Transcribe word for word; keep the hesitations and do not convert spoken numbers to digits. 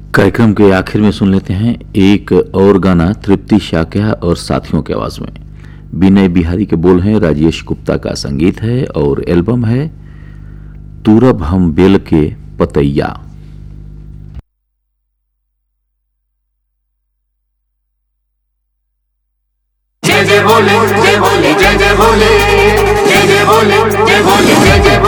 कार्यक्रम के आखिर में सुन लेते हैं एक और गाना तृप्ति शाक्या और साथियों की आवाज में। विनय बिहारी के बोल हैं, राजेश गुप्ता का संगीत है और एल्बम है तूरब हम बेल के पतैया। जय जय भोले जय भोले जय जय भोले जय जय भोले जय भोले जय जय